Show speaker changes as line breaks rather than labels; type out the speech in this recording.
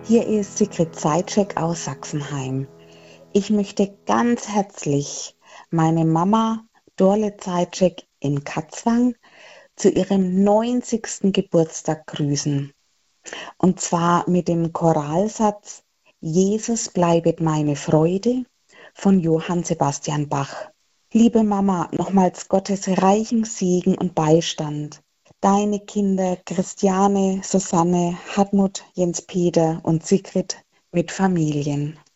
Hier ist Sigrid Zaitschek aus Sachsenheim. Ich möchte ganz herzlich meine Mama Dorle Zaitschek in Katzwang zu ihrem 90. Geburtstag grüßen. Und zwar mit dem Choralsatz Jesus bleibet meine Freude von Johann Sebastian Bach. Liebe Mama, nochmals Gottes reichen Segen und Beistand. Deine Kinder Christiane, Susanne, Hartmut, Jens-Peter und Sigrid mit Familien.